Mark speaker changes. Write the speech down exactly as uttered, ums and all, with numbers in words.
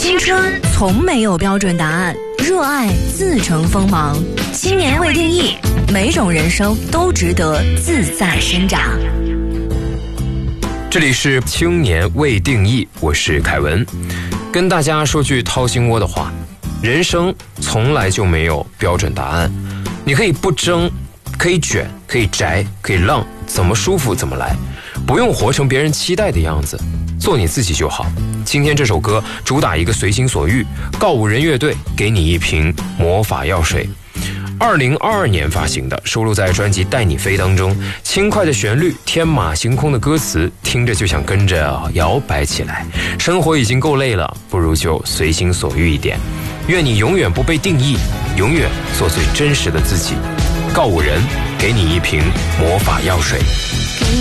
Speaker 1: 青春从没有标准答案，热爱自成锋芒。青年未定义，每种人生都值得自在生长。
Speaker 2: 这里是青年未定义，我是凯文，跟大家说句掏心窝的话，人生从来就没有标准答案，你可以不争，可以卷，可以宅，可以浪，怎么舒服怎么来，不用活成别人期待的样子，做你自己就好。今天这首歌主打一个随心所欲，告五人乐队给你一瓶魔法药水。二零二二年发行的，收录在专辑《带你飞》当中。轻快的旋律，天马行空的歌词，听着就想跟着摇摆起来。生活已经够累了，不如就随心所欲一点。愿你永远不被定义，永远做最真实的自己。告五人给你一瓶魔法药水。